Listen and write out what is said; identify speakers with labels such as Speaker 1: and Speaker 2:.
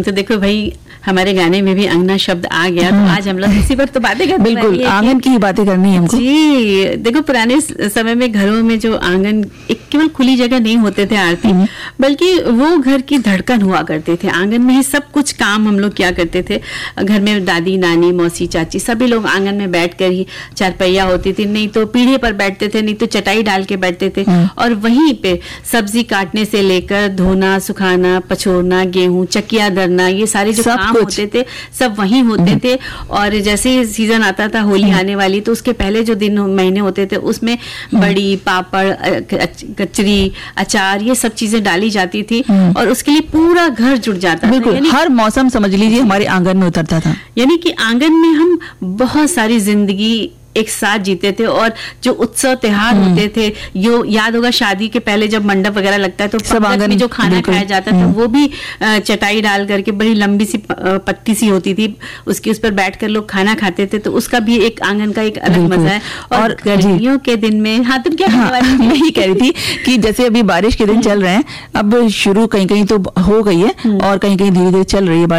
Speaker 1: तो देखो भाई, हमारे गाने में भी अंगना शब्द आ गया, तो आज हम लोग इसी पर तो बातें करते हैं।
Speaker 2: बिल्कुल, आंगन की ही बातें करनी है हमको।
Speaker 1: जी, देखो पुराने समय में घरों में जो आंगन एक केवल खुली जगह नहीं होते थे आरती, बल्कि वो घर की धड़कन हुआ करते थे। आंगन में ही सब कुछ काम हम लोग किया करते थे। घर में दादी, नानी, मौसी, चाची सभी लोग आंगन में बैठकर ही, चारपहिया होती थी, नहीं तो पीढ़े पर बैठते थे, नहीं तो चटाई डाल के बैठते थे, और वहीं पे सब्जी काटने से लेकर धोना, सुखाना, पछोड़ना, गेहूं, चकिया दरना, ये सारे जो काम होते थे सब वहीं होते थे। और जैसे ही सीजन आता था, होली आने वाली, तो उसके पहले जो दिन महीने होते थे उसमें बड़ी, पापड़, कचरी, अचार, ये सब चीजें डाली जाती थी, और उसके लिए पूरा घर जुट जाता था।
Speaker 2: बिल्कुल, हर मौसम समझ लीजिए हमारे आंगन में उतरता था।
Speaker 1: यानी कि आंगन में हम बहुत सारी जिंदगी एक साथ जीते थे। और जो उत्सव त्योहार होते थे, यो याद होगा शादी के पहले जब मंडप वगैरह लगता है तो सब आंगन में जो खाना खाया जाता था वो भी चटाई डाल करके, बड़ी लंबी सी पत्ती सी होती थी, उसके उस पर बैठकर लोग खाना खाते थे, तो उसका भी एक आंगन का एक अलग मजा है। और गर्मियों के दिन में, हाँ तुम क्या
Speaker 2: मैं ही कह रही थी कि जैसे अभी बारिश के दिन चल रहे हैं, अब शुरू कहीं कहीं तो हो गई है और कहीं कहीं धीरे धीरे चल रही है।